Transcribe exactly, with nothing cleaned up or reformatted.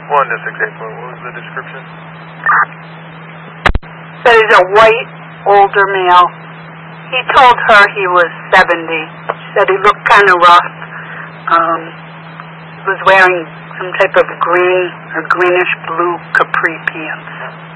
Well, that's exactly what was the description? Said he's a white, older male. He told her he was seventy. She said he looked kind of rough. Um, he was wearing some type of green or greenish blue capri pants.